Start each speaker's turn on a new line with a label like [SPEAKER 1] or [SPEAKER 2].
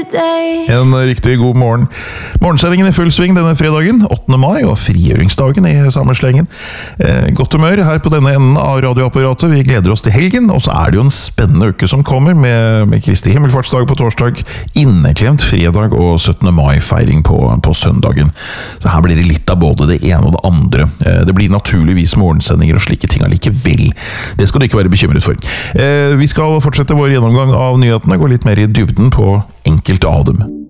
[SPEAKER 1] today.
[SPEAKER 2] En riktig god morgen. Morgensendingen I full sving denne fredagen, 8. mai, og frigjøringsdagen I samme slengen. Godt humør her på denne enden av radioapparatet. Vi gleder oss til helgen, og så det jo en spennende uke som kommer med Kristi himmelfartsdag på torsdag, inneklemt fredag og 17. mai-feiring på søndagen. Så her blir det litt av både det ene og det andre. Det blir naturligvis morgensendinger og slike ting allikevel. Det skal du ikke være bekymret for. Vi skal fortsette vår gjennomgang av nyhetene, gå litt mer I dybden på enkelte av dem.